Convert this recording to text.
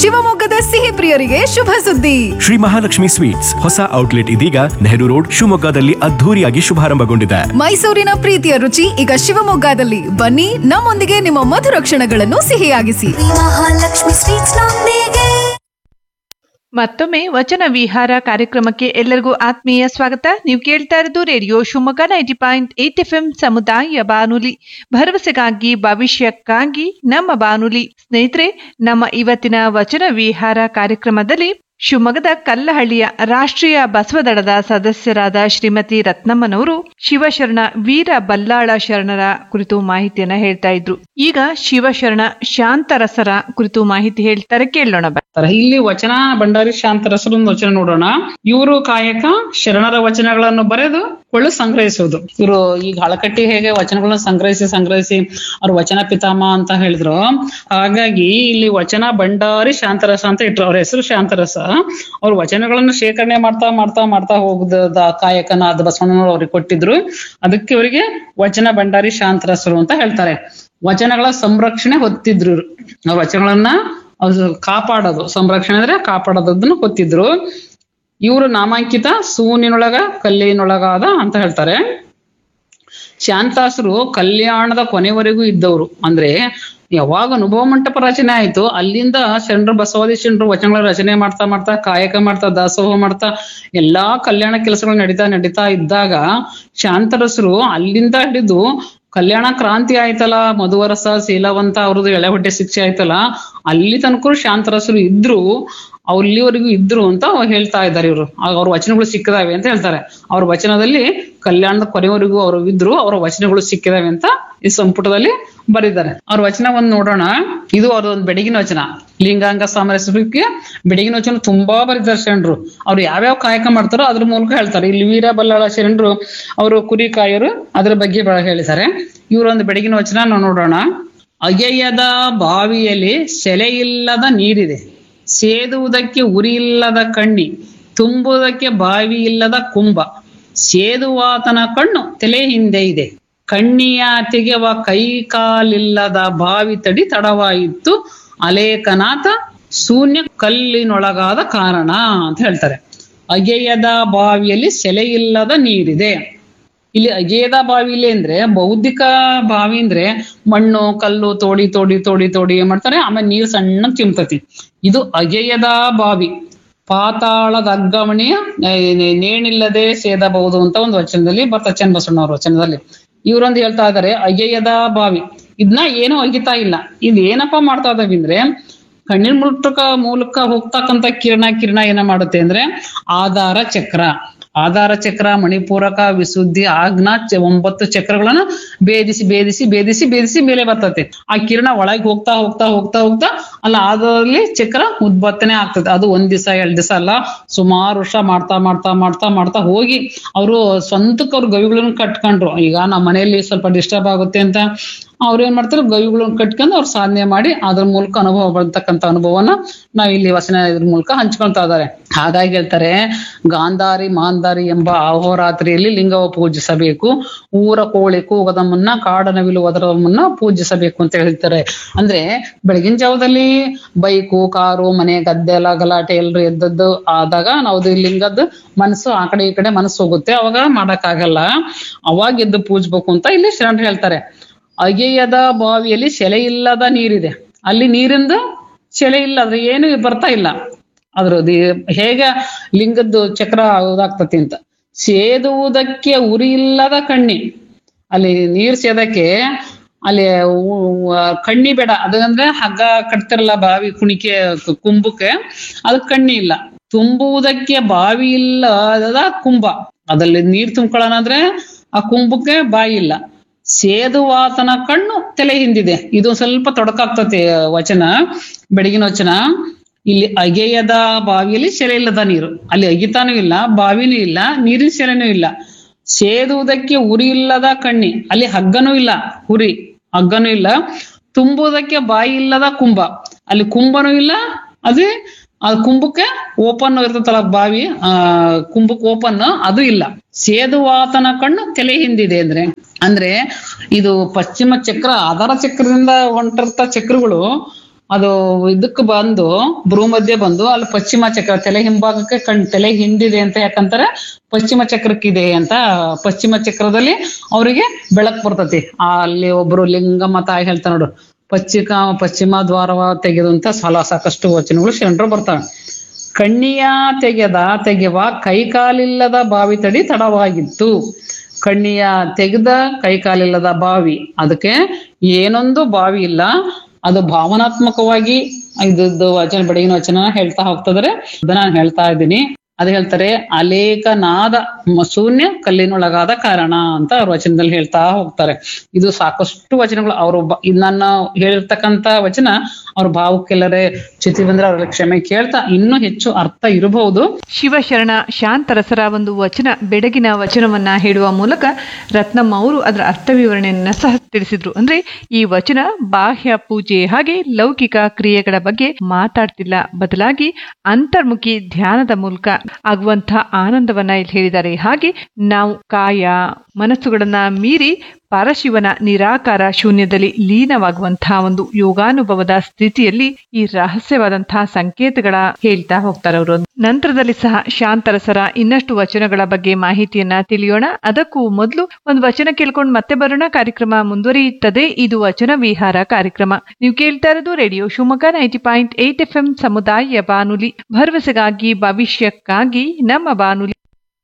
ಶಿವಮೊಗ್ಗದ ಸಿಹಿ ಪ್ರಿಯರಿಗೆ ಶುಭ ಸುದ್ದಿ. ಶ್ರೀ ಮಹಾಲಕ್ಷ್ಮಿ ಸ್ವೀಟ್ಸ್ ಹೊಸ ಔಟ್ಲೆಟ್ ಇದೀಗ ನೆಹರು ರೋಡ್ ಶಿವಮೊಗ್ಗದಲ್ಲಿ ಅದ್ಧೂರಿಯಾಗಿ ಶುಭಾರಂಭಗೊಂಡಿದೆ. ಮೈಸೂರಿನ ಪ್ರೀತಿಯ ರುಚಿ ಈಗ ಶಿವಮೊಗ್ಗದಲ್ಲಿ. ಬನ್ನಿ, ನಮ್ಮೊಂದಿಗೆ ನಿಮ್ಮ ಮಧುರ ಕ್ಷಣಗಳನ್ನು ಸಿಹಿಯಾಗಿಸಿ. ಮಹಾಲಕ್ಷ್ಮಿ ಸ್ವೀಟ್ಸ್ ನೊಂದಿಗೆ. ಮತ್ತೊಮ್ಮೆ ವಚನ ವಿಹಾರ ಕಾರ್ಯಕ್ರಮಕ್ಕೆ ಎಲ್ಲರಿಗೂ ಆತ್ಮೀಯ ಸ್ವಾಗತ. ನೀವು ಕೇಳ್ತಾ ಇರೋದು ರೇಡಿಯೋ ಶಿವಮೊಗ್ಗ 90.8 FM ಸಮುದಾಯ ಬಾನುಲಿ, ಭರವಸೆಗಾಗಿ ಭವಿಷ್ಯಕ್ಕಾಗಿ ನಮ್ಮ ಬಾನುಲಿ. ಸ್ನೇಹಿತರೆ, ನಮ್ಮ ಇವತ್ತಿನ ವಚನ ವಿಹಾರ ಕಾರ್ಯಕ್ರಮದಲ್ಲಿ ಶಿವಮೊಗ್ಗದ ಕಲ್ಲಹಳ್ಳಿಯ ರಾಷ್ಟ್ರೀಯ ಬಸವದಳದ ಸದಸ್ಯರಾದ ಶ್ರೀಮತಿ ರತ್ನಮ್ಮನವರು ಶಿವಶರಣ ವೀರ ಬಲ್ಲಾಳ ಶರಣರ ಕುರಿತು ಮಾಹಿತಿಯನ್ನ ಹೇಳ್ತಾ ಇದ್ರು. ಈಗ ಶಿವಶರಣ ಶಾಂತರಸರ ಕುರಿತು ಮಾಹಿತಿ ಹೇಳ್ತಾರೆ, ಕೇಳೋಣ. ಇಲ್ಲಿ ವಚನ ಭಂಡಾರಿ ಶಾಂತರಸರ ಒಂದು ವಚನ ನೋಡೋಣ. ಇವರು ಕಾಯಕ ಶರಣರ ವಚನಗಳನ್ನು ಬರೆದು ಕೊಳ್ಳು ಸಂಗ್ರಹಿಸುವುದು. ಇವರು ಈಗ ಹಳಕಟ್ಟಿ ಹೇಗೆ ವಚನಗಳನ್ನ ಸಂಗ್ರಹಿಸಿ ಅವ್ರ ವಚನ ಪಿತಾಮ ಅಂತ ಹೇಳಿದ್ರು, ಹಾಗಾಗಿ ಇಲ್ಲಿ ವಚನ ಭಂಡಾರಿ ಶಾಂತರಸ ಅಂತ ಇಟ್ರು. ಅವ್ರ ಹೆಸರು ಶಾಂತರಸ. ಅವ್ರ ವಚನಗಳನ್ನು ಶೇಖರಣೆ ಮಾಡ್ತಾ ಹೋಗುದ ಕಾಯಕನಾದ ಬಸವಣ್ಣನವರು ಅವ್ರಿಗೆ ಕೊಟ್ಟಿದ್ರು. ಅದಕ್ಕೆ ಇವರಿಗೆ ವಚನ ಭಂಡಾರಿ ಶಾಂತರಸರು ಅಂತ ಹೇಳ್ತಾರೆ. ವಚನಗಳ ಸಂರಕ್ಷಣೆ ಹೊತ್ತಿದ್ರು. ಅವ್ರ ವಚನಗಳನ್ನ ಕಾಪಾಡೋದು, ಸಂರಕ್ಷಣೆ ಅಂದ್ರೆ ಕಾಪಾಡೋದನ್ನ ಹೊತ್ತಿದ್ರು. ಇವರು ನಾಮಾಂಕಿತ ಸೂನಿನೊಳಗ ಕಲ್ಲಿನೊಳಗಾದ ಅಂತ ಹೇಳ್ತಾರೆ. ಶಾಂತಾಸರು ಕಲ್ಯಾಣದ ಕೊನೆವರೆಗೂ ಇದ್ದವರು. ಅಂದ್ರೆ ಯಾವಾಗ ಅನುಭವ ಮಂಟಪ ರಚನೆ ಆಯ್ತು, ಅಲ್ಲಿಂದ ಶರಣರು ಬಸವಾದಿ ಶರಣರು ವಚನಗಳ ರಚನೆ ಮಾಡ್ತಾ ಕಾಯಕ ಮಾಡ್ತಾ ದಾಸೋಹ ಮಾಡ್ತಾ ಎಲ್ಲಾ ಕಲ್ಯಾಣ ಕೆಲಸಗಳು ನಡೀತಾ ಇದ್ದಾಗ ಶಾಂತರಸರು ಅಲ್ಲಿಂದ ಹಿಡಿದು ಕಲ್ಯಾಣ ಕ್ರಾಂತಿ ಆಯ್ತಲ್ಲ, ಮಧುವರಸ ಶೀಲವಂತ ಅವ್ರದ್ದು ಎಳೆ ಹೊಟ್ಟೆ ಶಿಕ್ಷೆ ಆಯ್ತಲ್ಲ, ಅಲ್ಲಿ ತನಕ ಶಾಂತರಸರು ಇದ್ರು, ಅಲ್ಲಿವರೆಗೂ ಇದ್ರು ಅಂತ ಹೇಳ್ತಾ ಇದ್ದಾರೆ ಇವರು. ಅವ್ರ ವಚನಗಳು ಸಿಕ್ಕಿದಾವೆ ಅಂತ ಹೇಳ್ತಾರೆ. ಅವ್ರ ವಚನದಲ್ಲಿ ಕಲ್ಯಾಣದ ಕೊನೆವರೆಗೂ ಅವರು ಇದ್ರು, ಅವರ ವಚನಗಳು ಸಿಕ್ಕಿದಾವೆ ಅಂತ ಈ ಸಂಪುಟದಲ್ಲಿ ಬರೀತಾರೆ. ಅವ್ರ ವಚನ ಒಂದ್ ನೋಡೋಣ. ಇದು ಅವ್ರದೊಂದು ಬೆಡಗಿನ ವಚನ. ಲಿಂಗಾಂಗ ಸಾಮರಸ್ಯಕ್ಕೆ ಬೆಡಗಿನ ವಚನ ತುಂಬಾ ಬರೀತಾರೆ ಶರಣರು. ಅವ್ರು ಯಾವ್ಯಾವ ಕಾಯಕ ಮಾಡ್ತಾರೋ ಅದ್ರ ಮೂಲಕ ಹೇಳ್ತಾರೆ. ಇಲ್ಲಿ ವೀರ ಬಲ್ಲಾಳ ಶರಣರು ಅವರು ಕುರಿ ಕಾಯರು, ಅದ್ರ ಬಗ್ಗೆ ಹೇಳಿದ್ದಾರೆ. ಇವರೊಂದು ಬೆಡಗಿನ ವಚನ ನಾವು ನೋಡೋಣ. ಅಗೆಯದ ಬಾವಿಯಲ್ಲಿ ಸೆಲೆಯಿಲ್ಲದ ನೀರಿದೆ, ಸೇದುವುದಕ್ಕೆ ಉರಿಯಿಲ್ಲದ ಕಣ್ಣಿ, ತುಂಬುವುದಕ್ಕೆ ಬಾವಿ ಇಲ್ಲದ ಕುಂಭ, ಸೇದುವಾತನ ಕಣ್ಣು ತಲೆ ಹಿಂದೆ ಇದೆ, ಕಣ್ಣಿಯ ತೆಗೆವ ಕೈ ಕಾಲಿಲ್ಲದ ಬಾವಿ ತಡಿ ತಡವಾಯಿತು, ಅಲೇಖನಾಥ ಶೂನ್ಯ ಕಲ್ಲಿನೊಳಗಾದ ಕಾರಣ ಅಂತ ಹೇಳ್ತಾರೆ. ಅಗೆಯದ ಬಾವಿಯಲ್ಲಿ ಸೆಲೆಯಿಲ್ಲದ ನೀರಿದೆ. ಇಲ್ಲಿ ಅಗೆಯದ ಬಾವಿಲಿ ಅಂದ್ರೆ ಬೌದ್ಧಿಕ ಬಾವಿ ಅಂದ್ರೆ ಮಣ್ಣು ಕಲ್ಲು ತೋಡಿ ತೋಡಿ ತೋಡಿ ತೋಡಿ ಏನ್ ಮಾಡ್ತಾರೆ, ಆಮೇಲೆ ನೀರು ಸಣ್ಣ ಚಿಮ್ತತಿ. ಇದು ಅಗೆಯದ ಬಾವಿ. ಪಾತಾಳದ ಅಗ್ಗಮಣಿಯ ನೇಣಿಲ್ಲದೆ ಸೇದಬಹುದು ಅಂತ ಒಂದು ವಚನದಲ್ಲಿ ಬರ್ತಾ ಚನ್ನಬಸವಣ್ಣವ್ರ ವಚನದಲ್ಲಿ. ಇವರೊಂದು ಹೇಳ್ತಾ ಇದಾರೆ, ಅಗೆಯದ ಬಾವಿ ಇದನ್ನ ಏನೂ ಅಗಿತಾ ಇಲ್ಲ. ಇದು ಏನಪ್ಪಾ ಮಾಡ್ತಾ ಇದಾವೆ ಅಂದ್ರೆ, ಕಣ್ಣಿನ ಮೂಲಕ ಹೋಗ್ತಕ್ಕಂಥ ಕಿರಣ ಏನ ಮಾಡುತ್ತೆ ಅಂದ್ರೆ ಆಧಾರ ಚಕ್ರ ಮಣಿಪೂರಕ ವಿಶುದ್ಧಿ ಆಜ್ಞಾ 9 ಚಕ್ರಗಳನ್ನ ಭೇದಿಸಿ ಮೇಲೆ ಬರ್ತದೆ. ಆ ಕಿರಣ ಒಳಗೆ ಹೋಗ್ತಾ ಅಲ್ಲ ಆಧಾರದಲ್ಲಿ ಚಕ್ರ ಉದ್ಭತ್ತನೆ ಆಗ್ತದೆ. ಅದು 1 ದಿವಸ 2 ದಿವಸ ಅಲ್ಲ, ಸುಮಾರು ವರ್ಷ ಮಾಡ್ತಾ ಹೋಗಿ ಅವರು ಸ್ವಂತಕ್ಕೆ ಅವ್ರ ಗವಿಗಳನ್ನ ಕಟ್ಕೊಂಡ್ರು. ಈಗ ನಮ್ಮ ಮನೆಯಲ್ಲಿ ಸ್ವಲ್ಪ ಡಿಸ್ಟರ್ಬ್ ಆಗುತ್ತೆ ಅಂತ ಅವ್ರು ಏನ್ ಮಾಡ್ತಾರೆ, ಗವಿಗಳನ್ನ ಕಟ್ಕೊಂಡು ಅವ್ರು ಸಾಧನೆ ಮಾಡಿ ಅದ್ರ ಮೂಲಕ ಅನುಭವ ಬರ್ತಕ್ಕಂಥ ಅನುಭವನ ನಾವ್ ಇಲ್ಲಿ ವಚನ ಇದ್ರ ಮೂಲಕ ಹಂಚ್ಕೊಳ್ತಾ ಇದ್ದಾರೆ. ಹಾಗಾಗಿ ಹೇಳ್ತಾರೆ, ಗಾಂಧಾರಿ ಮಾಂಧಾರಿ ಎಂಬ ಅಹೋರಾತ್ರಿಯಲ್ಲಿ ಲಿಂಗವ ಪೂಜಿಸಬೇಕು, ಊರ ಕೋಳಿ ಕೂಗದ ಮುನ್ನ ಕಾಡನವಿಲು ಒದರ ಮುನ್ನ ಪೂಜಿಸಬೇಕು ಅಂತ ಹೇಳ್ತಾರೆ. ಅಂದ್ರೆ ಬೆಳಗಿನ ಜಾವದಲ್ಲಿ ಬೈಕು ಕಾರು ಮನೆ ಗದ್ದೆ ಎಲ್ಲ ಗಲಾಟೆ ಎಲ್ರು ಎದ್ದದ್ದು ಆದಾಗ ನಾವು ಲಿಂಗದ ಮನಸ್ಸು ಆ ಕಡೆ ಈ ಕಡೆ ಮನಸ್ಸು ಹೋಗುತ್ತೆ, ಅವಾಗ ಮಾಡಕ್ಕಾಗಲ್ಲ, ಅವಾಗ ಎದ್ದು ಪೂಜ್ಬೇಕು ಅಂತ ಇಲ್ಲಿ ಶರಣರು ಹೇಳ್ತಾರೆ. ಅಗೆಯದ ಬಾವಿಯಲ್ಲಿ ಸೆಲೆ ಇಲ್ಲದ ನೀರಿದೆ. ಅಲ್ಲಿ ನೀರಿಂದ ಸೆಲೆ ಇಲ್ಲ, ಅದ್ರ ಏನು ಬರ್ತಾ ಇಲ್ಲ. ಅದ್ರದ್ದು ಹೇಗೆ ಲಿಂಗದ್ದು ಚಕ್ರ ಇದಾಗ್ತತಿ ಅಂತ. ಸೇದುವುದಕ್ಕೆ ಉರಿ ಇಲ್ಲದ ಕಣ್ಣಿ, ಅಲ್ಲಿ ನೀರ್ ಸೇದಕ್ಕೆ ಅಲ್ಲಿ ಕಣ್ಣಿ ಬೇಡ. ಅದಂದ್ರೆ ಹಗ್ಗ ಕಟ್ತಿರಲ್ಲ ಬಾವಿ ಕುಣಿಕೆ ಕುಂಭಕ್ಕೆ, ಅದಕ್ಕೆ ಕಣ್ಣಿ ಇಲ್ಲ. ತುಂಬುವುದಕ್ಕೆ ಬಾವಿ ಇಲ್ಲದ ಕುಂಭ, ಅದಲ್ಲಿ ನೀರ್ ತುಂಬ್ಕೊಳ್ಳೋಣ ಅಂದ್ರೆ ಆ ಕುಂಭಕ್ಕೆ ಬಾಯಿ ಇಲ್ಲ. ಸೇದುವಾತನ ಕಣ್ಣು ತಲೆ ಹಿಂದಿದೆ. ಇದು ಸ್ವಲ್ಪ ತೊಡಕಾಗ್ತತಿ ವಚನ, ಬೆಳಗಿನ ವಚನ. ಇಲ್ಲಿ ಅಗೆಯದ ಬಾವಿಯಲ್ಲಿ ಸೆರೆ ಇಲ್ಲದ ನೀರು, ಅಲ್ಲಿ ಅಗಿತಾನೂ ಇಲ್ಲ, ಬಾವಿನೂ ಇಲ್ಲ, ನೀರಿನ ಸೆರೆನೂ ಇಲ್ಲ. ಸೇದುವುದಕ್ಕೆ ಉರಿ ಇಲ್ಲದ ಕಣ್ಣಿ, ಅಲ್ಲಿ ಹಗ್ಗನೂ ಇಲ್ಲ, ಹಗ್ಗನೂ ಇಲ್ಲ. ತುಂಬುವುದಕ್ಕೆ ಬಾಯಿ ಇಲ್ಲದ ಕುಂಭ, ಅಲ್ಲಿ ಕುಂಭನೂ ಇಲ್ಲ, ಅದೇ ಆ ಕುಂಭಕ್ಕೆ ಓಪನ್ ಇರ್ತದಲ್ಲ ಬಾವಿ, ಕುಂಭಕ್ಕೆ ಓಪನ್ ಅದು ಇಲ್ಲ. ಸೇದುವಾತನ ಕಣ್ಣು ತಲೆ ಹಿಂದಿದೆ ಅಂದ್ರೆ ಇದು ಪಶ್ಚಿಮ ಚಕ್ರ ಆಧಾರ ಚಕ್ರದಿಂದ ಹೊಂಟಿರ್ತ ಚಕ್ರಗಳು ಅದು ಇದಕ್ಕೆ ಬಂದು ಭ್ರೂ ಮಧ್ಯೆ ಬಂದು ಅಲ್ಲಿ ಪಶ್ಚಿಮ ಚಕ್ರ ತಲೆ ಹಿಂಭಾಗಕ್ಕೆ ತಲೆ ಹಿಂದಿದೆ ಅಂತ ಯಾಕಂತಾರೆ ಪಶ್ಚಿಮ ಚಕ್ರಕ್ಕಿದೆ ಅಂತ. ಪಶ್ಚಿಮ ಚಕ್ರದಲ್ಲಿ ಅವರಿಗೆ ಬೆಳಕ್ ಬರ್ತತಿ. ಅಲ್ಲಿ ಒಬ್ರು ಲಿಂಗಮ್ಮ ತಾಯಿ ಹೇಳ್ತಾ ನೋಡು, ಪಶ್ಚಿಮ ದ್ವಾರವ ತೆಗೆದು ಅಂತ ಸಾಕಷ್ಟು ವಚನಗಳು ಶರಣರು ಬರ್ತಾವೆ. ಕಣ್ಣಿಯ ತೆಗೆವ ಕೈಕಾಲಿಲ್ಲದ ಬಾವಿ ತಡಿ ತಡವಾಗಿತ್ತು. ಕಣ್ಣಿಯ ತೆಗೆದ ಕೈಕಾಲಿಲ್ಲದ ಬಾವಿ, ಅದಕ್ಕೆ ಏನೊಂದು ಬಾವಿ ಇಲ್ಲ, ಅದು ಭಾವನಾತ್ಮಕವಾಗಿ ಇದ್ದು ವಚನ ಬೆಳಗಿನ ವಚನ ಹೇಳ್ತಾ ಹೋಗ್ತದ್ರೆ ಅದನ್ನ ನಾನು ಹೇಳ್ತಾ ಇದ್ದೀನಿ. ಅದು ಹೇಳ್ತಾರೆ, ಅಲೇಖನಾದ ಶೂನ್ಯ ಕಲ್ಲಿನೊಳಗಾದ ಕಾರಣ ಅಂತ ಅವ್ರ ವಚನದಲ್ಲಿ ಹೇಳ್ತಾ ಹೋಗ್ತಾರೆ. ಇದು ಸಾಕಷ್ಟು ವಚನಗಳು ಅವರು ನನ್ನ ಹೇಳಿರ್ತಕ್ಕಂತ ವಚನ ಅವ್ರ ಭಾವಕ್ಕೆಲ್ಲರೇ ಚ್ಯುತಿ ಬಂದ್ರೆ ಅವ್ರ ಕ್ಷಮೆ ಕೇಳ್ತಾ ಇನ್ನೂ ಹೆಚ್ಚು ಅರ್ಥ ಇರಬಹುದು. ಶಿವಶರಣ ಶಾಂತರಸರ ಒಂದು ವಚನ ಬೆಡಗಿನ ವಚನವನ್ನ ಹೇಳುವ ಮೂಲಕ ರತ್ನಮ್ಮ ಅವರು ಅದರ ಅರ್ಥ ವಿವರಣೆಯನ್ನ ಸಹ ತಿಳಿಸಿದ್ರು. ಅಂದ್ರೆ ಈ ವಚನ ಬಾಹ್ಯ ಪೂಜೆ ಹಾಗೆ ಲೌಕಿಕ ಕ್ರಿಯೆಗಳ ಬಗ್ಗೆ ಮಾತಾಡ್ತಿಲ್ಲ, ಬದಲಾಗಿ ಅಂತರ್ಮುಖಿ ಧ್ಯಾನದ ಮೂಲಕ ಆಗುವಂತಹ ಆನಂದವನ್ನ ಇಲ್ಲಿ ಹೇಳಿದ್ದಾರೆ. ಹಾಗೆ ನಾವು ಕಾಯ ಮನಸ್ಸುಗಳನ್ನ ಮೀರಿ ಪರಶಿವನ ನಿರಾಕಾರ ಶೂನ್ಯದಲ್ಲಿ ಲೀನವಾಗುವಂತಹ ಒಂದು ಯೋಗಾನುಭವದ ಸ್ಥಿತಿಯಲ್ಲಿ ಈ ರಹಸ್ಯವಾದಂತಹ ಸಂಕೇತಗಳ ಹೇಳ್ತಾ ಹೋಗ್ತಾರೆ ಅವರು. ನಂತರದಲ್ಲಿ ಸಹ ಶಾಂತರಸರ ಇನ್ನಷ್ಟು ವಚನಗಳ ಬಗ್ಗೆ ಮಾಹಿತಿಯನ್ನ ತಿಳಿಯೋಣ. ಅದಕ್ಕೂ ಮೊದಲು ಒಂದು ವಚನ ಕೇಳ್ಕೊಂಡು ಮತ್ತೆ ಬರೋಣ. ಕಾರ್ಯಕ್ರಮ ಮುಂದುವರಿಯುತ್ತದೆ. ಇದು ವಚನ ವಿಹಾರ ಕಾರ್ಯಕ್ರಮ. ನೀವು ಕೇಳ್ತಾ ಇರೋದು ರೇಡಿಯೋ ಶಿವಮೊಗ್ಗ 90.8 FM ಸಮುದಾಯ ಬಾನುಲಿ, ಭರವಸೆಗಾಗಿ ಭವಿಷ್ಯಕ್ಕಾಗಿ ನಮ್ಮ ಬಾನುಲಿ.